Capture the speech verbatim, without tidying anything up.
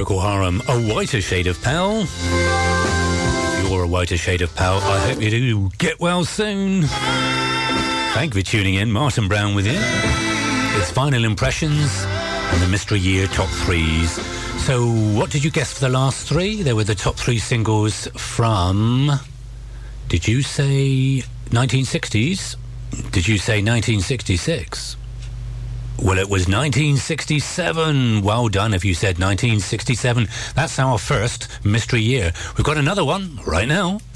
Procol Harum, A Whiter Shade of Pale. If you're a whiter shade of pale, I hope you do get well soon. Thank you for tuning in. Martin Brown with you. It's Final Impressions and the Mystery Year Top Threes. So, what did you guess for the last three? They were the top three singles from... Did you say nineteen sixties? Did you say nineteen sixty-six? Well, it was nineteen sixty-seven. Well done if you said nineteen sixty-seven. That's our first mystery year. We've got another one right now.